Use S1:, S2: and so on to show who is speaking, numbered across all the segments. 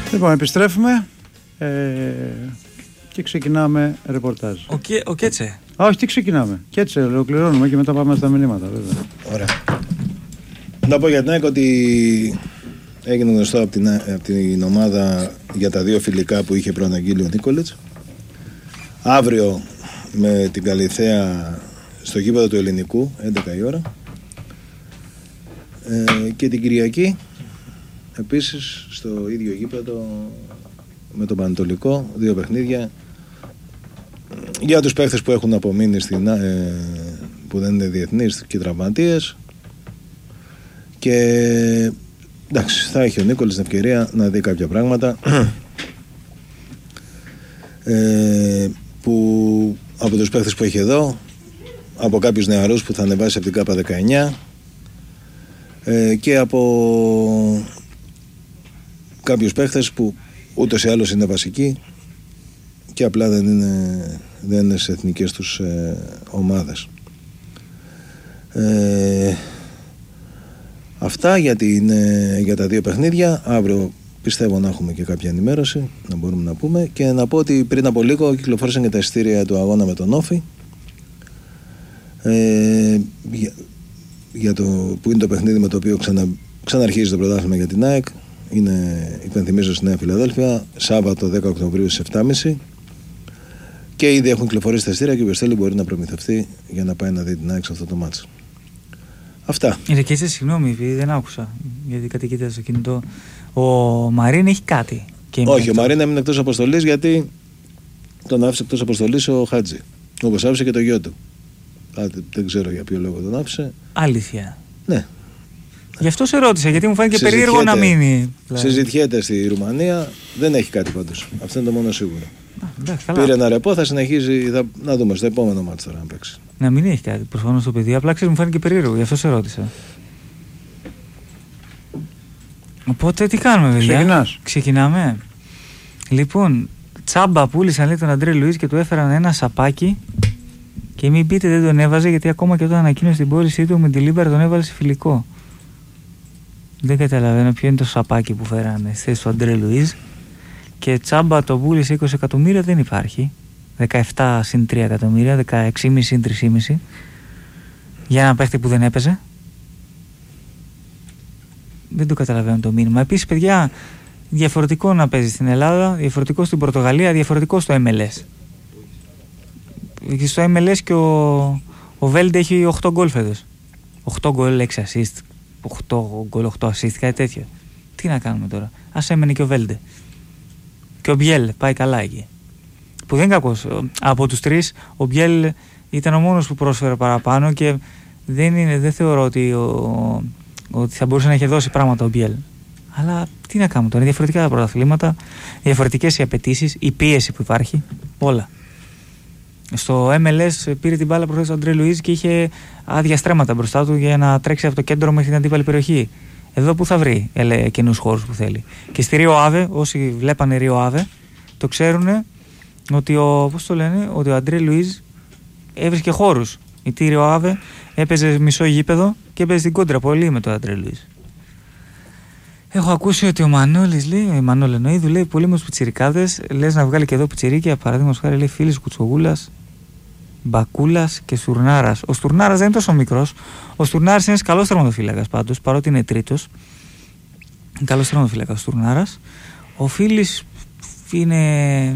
S1: Λοιπόν, επιστρέφουμε και ξεκινάμε ρεπορτάζ.
S2: Ο Κέτσε.
S1: Όχι, τι ξεκινάμε. Κέτσε, ολοκληρώνουμε και μετά πάμε στα μηνύματα, βέβαια.
S3: Ωραία. Να πω για την ΑΕΚ ότι έγινε γνωστό από την ομάδα για τα δύο φιλικά που είχε προαναγγείλει ο Νίκολετς. Αύριο με την Καλιθέα στο γήπεδο του Ελληνικού, 11 η ώρα. Και την Κυριακή επίσης στο ίδιο γήπεδο με τον Πανετολικό, 2 παιχνίδια για τους παίχτες που έχουν απομείνει που δεν είναι διεθνείς και τραυματίες. Και εντάξει, θα έχει ο Νίκολης την ευκαιρία να δει κάποια πράγματα που από τους παίχτες που έχει εδώ, από κάποιους νεαρούς που θα ανεβάσει από την ΚΑΠΑ 19 και από κάποιους παίχτες που ούτως ή άλλως είναι βασικοί και απλά δεν είναι σε εθνικές τους ομάδες. Αυτά για τα δύο παιχνίδια. Αύριο πιστεύω να έχουμε και κάποια ενημέρωση, να μπορούμε να πούμε. Και να πω ότι πριν από λίγο κυκλοφόρησαν και τα εισιτήρια του αγώνα με τον Όφη, για το, που είναι το παιχνίδι με το οποίο ξαναρχίζει το πρωτάθλημα για την ΑΕΚ. Υπενθυμίζω στη Νέα Φιλαδέλφια, Σάββατο 10 Οκτωβρίου στις 7.30. Και ήδη έχουν κυκλοφορήσει τα εισιτήρια και όποιος θέλει μπορεί να προμηθευτεί για να πάει να δει την ΑΕΚ σε αυτό το μάτσο. Αυτά.
S2: Και έτσι, συγγνώμη, δεν άκουσα γιατί κάτι κοίταζε στο κινητό. Ο Μαρίν έχει κάτι.
S3: Όχι, ο Μαρίν έμεινε εκτός αποστολής γιατί τον άφησε εκτός αποστολής ο Χάτζη. Όπως άφησε και το γιο του. Δεν ξέρω για ποιο λόγο τον άφησε.
S2: Αλήθεια.
S3: Ναι.
S2: Γι' αυτό σε ρώτησα, γιατί μου φάνηκε περίεργο να μείνει.
S3: Συζητιέται στη Ρουμανία, δεν έχει κάτι πάντως. Αυτό είναι το μόνο σίγουρο. Πήρε ένα ρεπό, θα συνεχίζει. Να δούμε στο επόμενο μάτσο τώρα να παίξει.
S2: Να μην έχει κάτι προφανώς το παιδί. Απλά ξέρεις, μου φάνηκε περίεργο, γι' αυτό σε ρώτησα. Οπότε τι κάνουμε, παιδιά? Ξεκινάμε. Λοιπόν, τσάμπα πούλησαν λέει τον Αντρέ Λουίς και του έφεραν ένα σαπάκι. Και μην πείτε δεν τον έβαζε, γιατί ακόμα και όταν ανακοίνωσε την πώλησή του με τη Λίμπαρ τον έβαλε σε φιλικό. Δεν καταλαβαίνω ποιο είναι το σαπάκι που φέρανε στη θέση του Αντρέ Λουίς. Και τσάμπα το πούλησε 20 εκατομμύρια δεν υπάρχει. 17 συν 3 εκατομμύρια, 16,5 συν 3,5 για ένα παίχτη που δεν έπαιζε. Δεν το καταλαβαίνω το μήνυμα. Επίσης, παιδιά, διαφορετικό να παίζει στην Ελλάδα, διαφορετικό στην Πορτογαλία, διαφορετικό στο MLS. Στο MLS και ο Βέλντε έχει 8 γκολ φέτος. 8 γκολ, 6 assist, 8 γκολ, 8 assist, κάτι τέτοιο. Τι να κάνουμε τώρα? Ας έμενε και ο Βέλντε. Και ο Μπιέλ πάει καλά εκεί. Που δεν είναι κακός. Από τους τρεις, ο Μπιέλ ήταν ο μόνος που πρόσφερε παραπάνω και δεν θεωρώ ότι θα μπορούσε να έχει δώσει πράγματα ο Μπιέλ. Αλλά τι να κάνουμε τώρα, διαφορετικά τα πρωταθλήματα, διαφορετικές οι απαιτήσεις, η πίεση που υπάρχει, όλα. Στο MLS πήρε την μπάλα προχθές ο Αντρέ Λουίς και είχε άδεια στρέμματα μπροστά του για να τρέξει από το κέντρο μέχρι την αντίπαλη περιοχή. Εδώ που θα βρει καινούς χώρους που θέλει. Και στη Ρίο Άβε, όσοι βλέπανε Ρίο Άβε, το ξέρουν ότι ότι ο Αντρέ Λουίς έβρισκε χώρους. Η Ρίο Άβε έπαιζε μισό γήπεδο και έπαιζε την κόντρα πολύ με τον Αντρέ Λουίς. Έχω ακούσει ότι ο Μανώλης λέει, Μανώλη Εννοίδου λέει πολύ με τους πιτσιρικάδες, λες να βγάλει και εδώ πιτσιρίκια, παραδείγματος χάρη λέει Φίλης Κουτσογούλας, Μπακούλας και Στουρνάρας. Ο Στουρνάρας δεν είναι τόσο μικρός. Ο Στουρνάρας είναι ένας καλός τερματοφύλακας πάντως, παρότι είναι τρίτος. Καλός τερματοφύλακας ο Στουρνάρας. Ο Φίλης είναι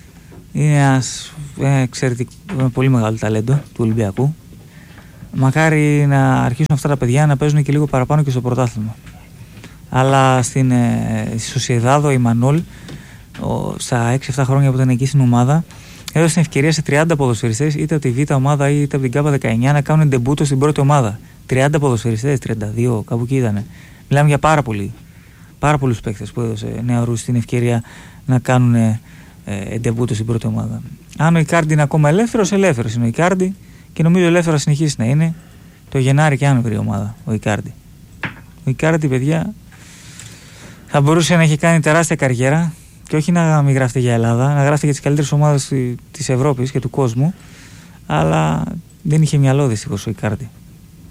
S2: ένας εξαιρετικό, πολύ μεγάλο ταλέντο του Ολυμπιακού. Μακάρι να αρχίσουν αυτά τα παιδιά να παίζουν και λίγο παραπάνω και στο πρωτάθλημα. Αλλά στην Σοσιεδάδο η Μανόλ στα 6-7 χρόνια που ήταν εκεί στην ομάδα έδωσε την ευκαιρία σε 30 ποδοσφαιριστές είτε από τη Β' ομάδα είτε από την ΚΑΠΑ 19 να κάνουν ντεμπούτο στην πρώτη ομάδα. 30 ποδοσφαιριστές, 32, κάπου εκεί ήταν. Μιλάμε για πάρα πολλούς παίκτες που έδωσε νεαρούς την ευκαιρία να κάνουν ντεμπούτο στην πρώτη ομάδα. Αν ο Ικάρντι είναι ακόμα ελεύθερος είναι ο Ικάρντι και νομίζω ελεύθερος συνεχίσει να είναι το Γενάρη και αν βρει ομάδα ο Ικάρντι. Ο Ικάρντι, παιδιά, θα μπορούσε να έχει κάνει τεράστια καριέρα και όχι να μην γράφεται για Ελλάδα, να γράφεται για τις καλύτερες ομάδες της Ευρώπης και του κόσμου, αλλά δεν είχε μυαλό δυστυχώς ο Ικάρντι.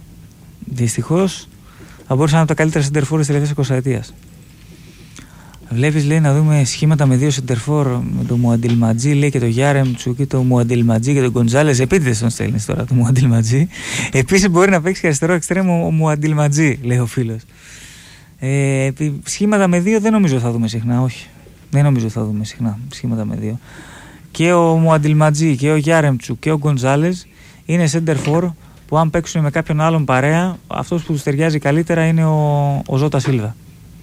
S2: Δυστυχώς θα μπορούσε να είναι από τα καλύτερα σεντερφόρ της τελευταίας 20 ετίας. Βλέπεις, λέει, να δούμε σχήματα με 2 σεντερφόρ, με το Μουαντιλματζή, λέει, και το Γιάρεμτσου και το Μουαντιλματζή και τον Γκοντζάλες. Επίτηδες τον στέλνεις τώρα το Μουαντιλματζή. Επίσης μπορεί να παίξει και αριστερό εξτρέμο ο Μουαντιλματζή, λέει ο φίλος. Σχήματα με 2 δεν νομίζω θα δούμε συχνά, όχι. Δεν νομίζω θα δούμε συχνά σχήματα με 2. Και ο Μουαντιλματζή και ο Γιάρεμτσου και ο Γκοντζάλες είναι σεντερφόρ που αν παίξουν με κάποιον άλλον παρέα, αυτός που τους ταιριάζει καλύτερα είναι ο Ζώτα Σίλβα.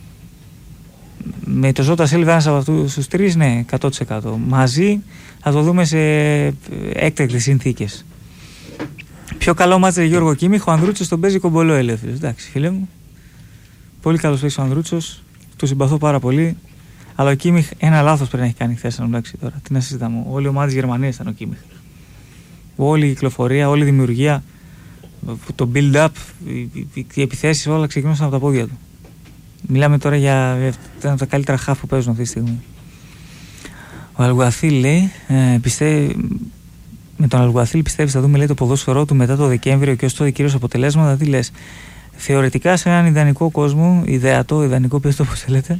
S2: Με το Ζώτα Σίλβα ένας από αυτούς τους 3, ναι, 100%. Μαζί θα το δούμε σε έκτακτες συνθήκες. Πιο καλό μάτσε Γιώργο Κίμιχ, ο Ανδρούτσος τον παίζει κομπολό ελεύθερος. Εντάξει, φίλε μου. Πολύ καλός παίκτης ο Ανδρούτσος, το συμπαθώ πάρα πολύ. Αλλά ο Κίμιχ ένα λάθος πρέπει να έχει κάνει χθες. Εντάξει, τώρα τι να συζητάμε. Όλη η ομάδα της Γερμανίας ήταν ο Κίμιχ. Όλη η κυκλοφορία, όλη η δημιουργία, το build-up, οι επιθέσεις, όλα ξεκινούσαν από τα πόδια του. Μιλάμε τώρα για ένα από τα καλύτερα χαφ που παίζουν αυτή τη στιγμή. Ο Αλγουαθίλ λέει, με τον Αλγουαθίλ πιστεύεις θα δούμε, λέει, το ποδόσφαιρό του μετά το Δεκέμβριο και ως τότε κυρίως αποτελέσματα? Τι λες? Θεωρητικά σε έναν ιδανικό κόσμο, ιδανικό πες το όπως θέλετε,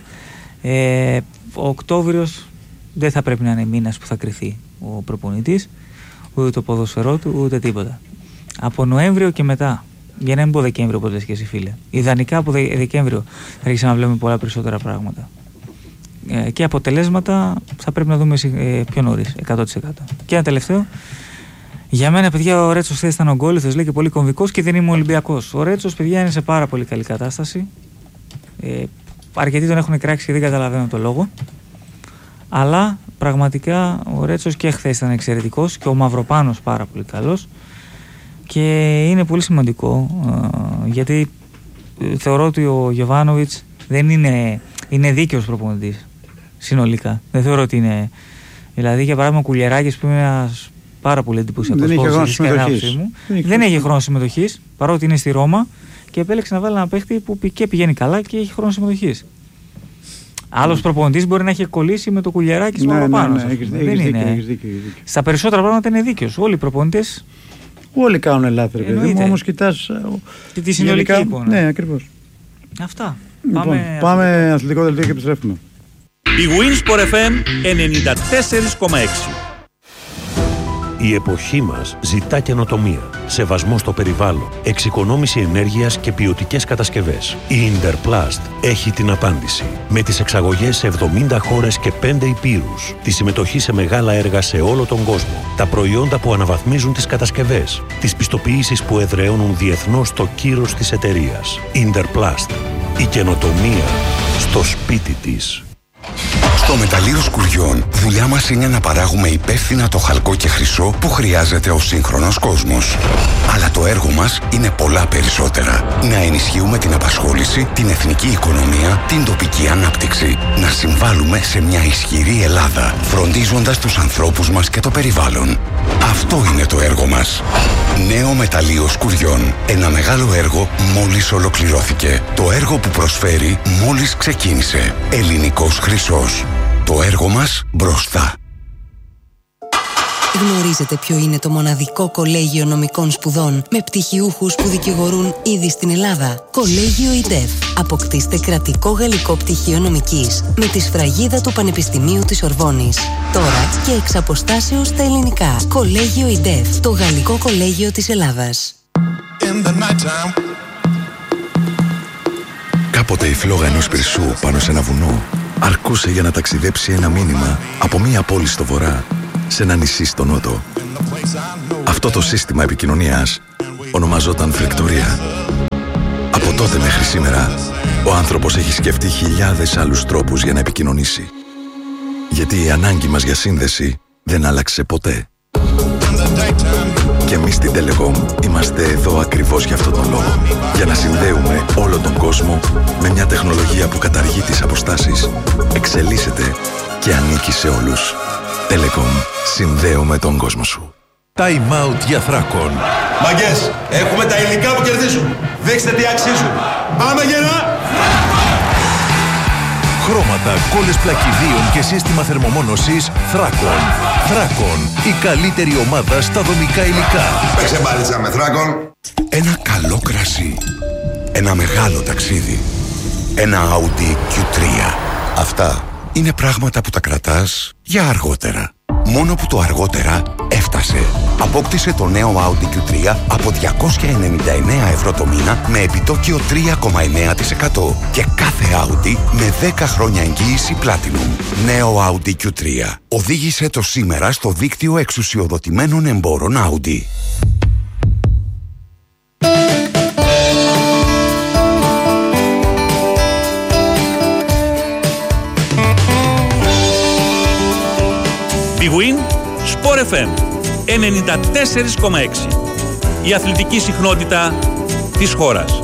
S2: ο Οκτώβριος δεν θα πρέπει να είναι μήνας που θα κρυθεί ο προπονητής, ούτε το ποδόσφαιρό του, ούτε τίποτα. Από Νοέμβριο και μετά, για να μην πω Δεκέμβριο όπως λες και εσύ, φίλε, ιδανικά από Δεκέμβριο θα αρχίσουμε να βλέπουμε πολλά περισσότερα πράγματα. Και αποτελέσματα θα πρέπει να δούμε πιο νωρίς, 100%. Και ένα τελευταίο. Για μένα, παιδιά, ο Ρέτσος χθες ήταν ογκόλυθος, λέει, και πολύ κομβικός και δεν είμαι Ολυμπιακός. Ο Ρέτσος, παιδιά, είναι σε πάρα πολύ καλή κατάσταση. Αρκετοί τον έχουν κράξει και δεν καταλαβαίνω το λόγο. Αλλά πραγματικά ο Ρέτσος και χθες ήταν εξαιρετικός και ο Μαυροπάνος πάρα πολύ καλός. Και είναι πολύ σημαντικό γιατί θεωρώ ότι ο Γιοβάνοβιτς δεν είναι δίκαιος προπονητής συνολικά. Δεν θεωρώ ότι είναι. Δηλαδή, για παράδειγμα, ο Κουλιεράκης που είναι ένας πάρα πολύ εντυπωσιακός ποδοσφαιριστής, δεν έχει χρόνο συμμετοχής, παρότι είναι στη Ρώμα και επέλεξε να βάλει ένα παίχτη που και πηγαίνει καλά και έχει χρόνο συμμετοχής. Άλλος προπονητής μπορεί να έχει κολλήσει με το Κουλιεράκη στο Μαυροπάνος. Δεν είναι. Στα περισσότερα πράγματα είναι δίκαιος. Όλοι οι προπονητές.
S1: Όλοι κάνουν λάθη, παιδί μου, όμως κοιτάς
S2: τη συνολική εικόνα.
S1: Ναι, ακριβώς.
S2: Αυτά.
S1: Λοιπόν, πάμε αθλητικό δελτίο και επιστρέφουμε.
S4: Η Winsport FM 94,6.
S5: Η εποχή μας ζητά καινοτομία, σεβασμό στο περιβάλλον, εξοικονόμηση ενέργειας και ποιοτικές κατασκευές. Η Interplast έχει την απάντηση. Με τις εξαγωγές σε 70 χώρες και 5 υπήρους, τη συμμετοχή σε μεγάλα έργα σε όλο τον κόσμο, τα προϊόντα που αναβαθμίζουν τις κατασκευές, τις πιστοποιήσεις που εδραιώνουν διεθνώς το κύρος της εταιρείας. Interplast. Η καινοτομία στο σπίτι της.
S6: Στο μεταλλείο Σκουριών, δουλειά μας είναι να παράγουμε υπεύθυνα το χαλκό και χρυσό που χρειάζεται ο σύγχρονος κόσμος. Αλλά το έργο μας είναι πολλά περισσότερα. Να ενισχύουμε την απασχόληση, την εθνική οικονομία, την τοπική ανάπτυξη. Να συμβάλλουμε σε μια ισχυρή Ελλάδα, φροντίζοντας τους ανθρώπους μας και το περιβάλλον. Αυτό είναι το έργο μας. Νέο μεταλλείο Σκουριών. Ένα μεγάλο έργο μόλις ολοκληρώθηκε. Το έργο που προσφέρει μόλις ξεκίνησε. Ελληνικός χρυσός. Το έργο μας μπροστά.
S7: Γνωρίζετε ποιο είναι το μοναδικό κολέγιο νομικών σπουδών με πτυχιούχους που δικηγορούν ήδη στην Ελλάδα? Κολέγιο ΙΝΤΕΦ. Αποκτήστε κρατικό γαλλικό πτυχίο νομικής με τη σφραγίδα του Πανεπιστημίου της Σορβόνης. Τώρα και εξ αποστάσεως στα ελληνικά. Κολέγιο ΙΝΤΕΦ. Το γαλλικό κολέγιο της Ελλάδας.
S6: Κάποτε η φλόγα ενός πυρσού πάνω σε ένα βουνό αρκούσε για να ταξιδέψει ένα μήνυμα από μία πόλη στο βορρά σε ένα νησί στο νότο. Αυτό το σύστημα επικοινωνίας ονομαζόταν φρεκτορία. Από τότε μέχρι σήμερα, ο άνθρωπος έχει σκεφτεί χιλιάδες άλλους τρόπους για να επικοινωνήσει. Γιατί η ανάγκη μας για σύνδεση δεν άλλαξε ποτέ. Και εμείς στην Telecom είμαστε εδώ ακριβώς για αυτόν τον λόγο. Για να συνδέουμε όλο τον κόσμο με μια τεχνολογία που καταργεί τις αποστάσεις, εξελίσσεται και ανήκει σε όλους. Telecom. Συνδέουμε τον κόσμο σου.
S4: Time out για Θράκον.
S8: Μαγκές, έχουμε τα υλικά που κερδίζουν. Δείξτε τι αξίζουν. Πάμε γερά!
S4: Χρώματα, κόλλες πλακιδίων και σύστημα θερμομόνωσης Θράκον. Θράκον, η καλύτερη ομάδα στα δομικά υλικά.
S8: Παίξε μπάλιτσα με Θράκον.
S6: Ένα καλό κρασί. Ένα μεγάλο ταξίδι. Ένα Audi Q3. Αυτό αυτά είναι πράγματα που τα κρατάς για αργότερα. Μόνο που το αργότερα έφτασε. Απόκτησε το νέο Audi Q3 από 299 ευρώ το μήνα με επιτόκιο 3,9% και κάθε Audi με 10 χρόνια εγγύηση Platinum. Νέο Audi Q3. Οδήγησε το σήμερα στο δίκτυο εξουσιοδοτημένων εμπόρων Audi.
S9: Big Win, Sport FM 94,6. Η αθλητική συχνότητα της χώρας.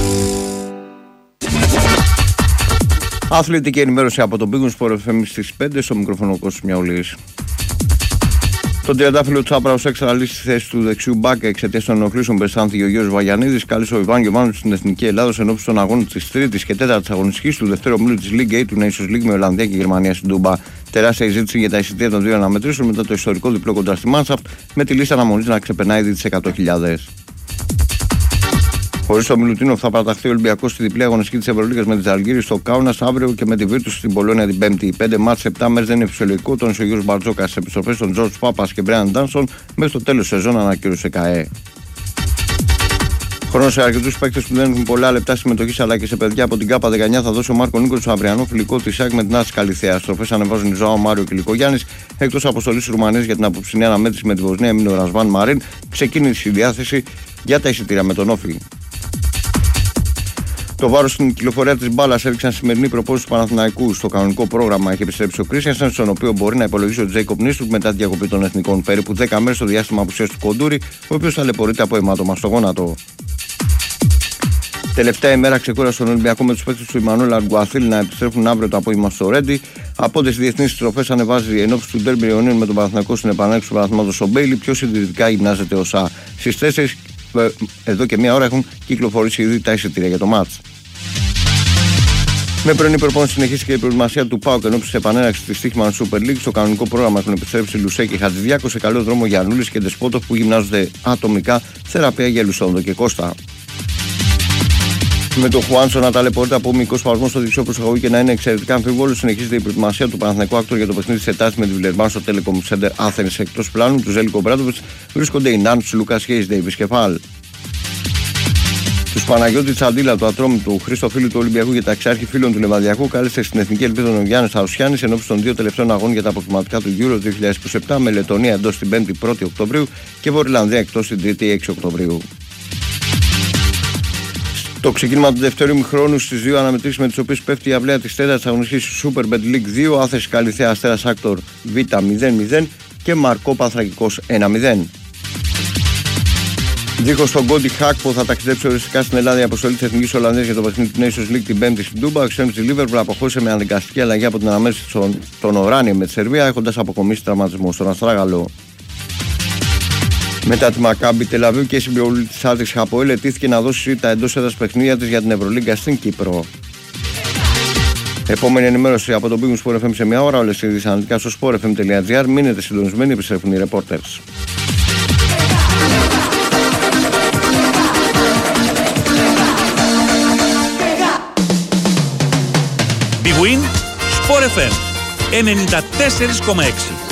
S10: Αθλητική ενημέρωση από τον Big Win Sport FM στις 5 στο μικρόφωνο Κώστας Μιαουλής. Τον τριαντάφυλλο Τσάπρα ως εξαναλύσει στη θέση του δεξιού μπακ εξαιτίας των ενοχλήσεων Μπεσάνθη ο Γιώργος Βαγιανίδης κάλεσε ο Ιβάν Γιωβάνοβιτς στην Εθνική Ελλάδος ενώπιση των αγώνων της 3ης και 4ης αγωνιστικής του δεύτερου ομίλου της League A του Nations League με Ολλανδία και Γερμανία στην Τούμπα. Τεράστια συζήτηση για τα εισιτήρια των δύο αναμετρήσεων μετά το ιστορικό διπλό κοντά στη Μάνσαφτ με τη λίστα αναμονής να ξεπερνάει ήδη τις 100.000. Χωρίς το Μιλουτίνοφ θα παραταχθεί ο Ολυμπιακός στη διπλή αγωνιστική της Ευρωλίγας με τη Ζαλγκύρη στο Κάουνας αύριο και με τη Βίρτους στην Πολόνια την Πέμπτη. Οι 5 μάτς σε 7 μέρες δεν είναι φυσιολογικό. Τον ο Γιώργος Μπαρτζόκας στις επιστροφές των Τζορτζ Πάπας και Μπρέαν Ντάνσον μέχρι το τέλος της σεζόν ανακοίνωσε ΚΑΕ. Χρόνος σε αρκετούς παίκτες που δεν έχουν πολλά λεπτά συμμετοχής αλλά και σε παιδιά από την ΚΑΠΑ 19 θα δώσει ο Μάρκο Νίκος στο αυριανό φιλικό της ΣΑΚ με την Άση Καλυθέα. Στροφές ανεβάζουν η Ζωάο Μάριο και Λικογιάννης εκτός αποστολής Ρουμανίας για την απόψινή αναμέτρηση με τη Βοσνία έμεινε ο Ρασβάν Μαρίν. Ξεκίνησε η διάθεση για τα εισιτήρια με τον Όφη. Το βάρος στην κυκλοφορία της μπάλας έδειξαν σημερινή προπόνηση του Παναθηναϊκού. Στο κανονικό πρόγραμμα έχει επιστρέψει ο Κρίστιανσεν, στον οποίο μπορεί να υπολογίσει ο Τζέικοπ Νίστρουκ μετά τη διακοπή των εθνικών. Περίπου 10 μέρες στο διάστημα απουσίας του Κοντούρη, ο οποίος ταλαιπωρείται από αιμάτωμα στο γόνατο. Τελευταία ημέρα ξεκούρασε στον Ολυμπιακό με τους παίκτες του Ιμανουέλ Αργουαθίλ να επιστρέφουν αύριο το απόγευμα στο Ρέντι. Από τις διεθνείς στροφές ανεβάζει ενόψει του ντέρμπι Ιωνίων με τον Παναθηναϊκό στην επανάληψη του πρωταθλήματος ο Μπέιλι. Πιο συντηρητικά γυμνάζεται ο ΣΑ. Στις 4 εδώ και μία ώρα έχουν κυκλοφορήσει ήδη τα εισιτήρια για το μάτς. Με πρωινή προπόνηση συνεχίστηκε η προετοιμασία του ΠΑΟΚ ενόψει τη επανέναρξη τη Στίχημαν Super League. Στο κανονικό πρόγραμμα έχουν επιστρέψει Λουσέ και Χατζηδιάκο σε καλό δρόμο Γιαννούλης και Ντεσπότοφ που γυμνάζονται ατομικά θεραπεία για Λουσόντο και Κώστα. Με τον Χουάντσο να ταλαιπωρείται από μυϊκό σπασμό στο δεξιό προσαγωγή και να είναι εξαιρετικά αμφίβολο, συνεχίζεται η προετοιμασία του Παναθηναϊκού Άκτορ για το παιχνίδι τη Ετάση με τη Βιλερμπάν στο Telecom Center Athens. Εκτός πλάνου του Ζέλικο Μπράντοβιτς βρίσκονται οι Νάντς, Λούκας Χέις, Ντέιβις και Φαλ. Του Παναγιώτη Τσαντίλα, του Ατρόμητου, του Χρήστο Φίλου του Ολυμπιακού και τα εξάρχη φίλων του Λεβαδιακού κάλεσε στην Εθνική Ελπίδα ο Γιάννης Αουσιάννης ενώπιση των δύο τελευταίων αγώνων για τα αποκλειματικά του Euro 2027 με Λετωνία εντός την 5η 1η Οκτωβρίου και Βορειοϊρλανδία εκτός την 3η 6 Οκτωβρίου. Το ξεκίνημα του δεύτερου ημιχρόνου στις δύο αναμετρήσεις με τις οποίες πέφτει η αυλαία της τέταρτης αγωνιστικής Super Bet League 2, Άθεση Καλυθέα Αστέρας Άκτορ Β 0-0 και Μαρκό Παθρακικός 1-0. Δίχως τον Κόντι Χάκπο θα ταξιδέψει οριστικά στην Ελλάδα η αποστολή της Εθνικής Ολλανδίας για το παιχνίδι του Nations League την 5η στην Τούμπα. Ο εξτρέμ της Λίβερπουλ αποχώρησε με αναγκαστική αλλαγή από την αναμέτρηση των Οράνιων με τη Σερβία, έχοντας αποκομίσει τραυματισμό στον Αστράγαλο. Μετά τη Μακάμπι Τελαβίου και η συμπληρωμή της Άλτης Χαποέλ ετήθηκε να δώσει τα εντός έδρας παιχνίδια της για την Ευρωλίγκα στην Κύπρο. Επόμενη ενημέρωση από τον Big Win Sport FM σε μια ώρα. Όλες οι ειδήσεις αναλυτικά στο sportfm.gr. Μείνετε συντονισμένοι, επιστρέφουν οι reporters.
S9: Big Win Sport FM 94,6.